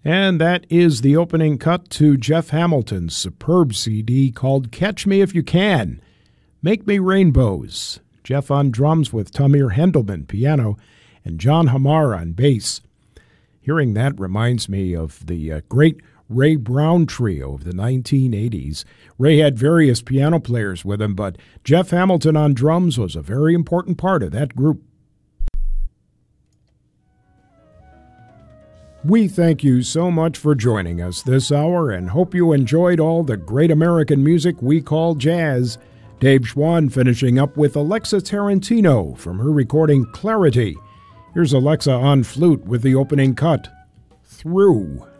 And that is the opening cut to Jeff Hamilton's superb CD called Catch Me If You Can, Make Me Rainbows. Jeff on drums with Tamir Hendelman, piano, and John Hamar on bass. Hearing that reminds me of the great Ray Brown trio of the 1980s. Ray had various piano players with him, but Jeff Hamilton on drums was a very important part of that group. We thank you so much for joining us this hour and hope you enjoyed all the great American music we call jazz. Dave Schwann finishing up with Alexa Tarantino from her recording Clarity. Here's Alexa on flute with the opening cut, Through.